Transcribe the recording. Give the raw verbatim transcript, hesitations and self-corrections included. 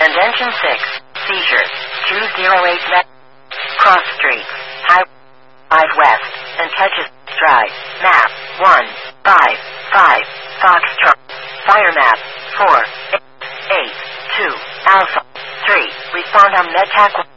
and engine six. Seizures. two zero eight Met. Cross Street. Highway five West, and touches Drive. Map one five five. Foxtrot. Fire map four eight two. Alpha three. Respond on MedTac.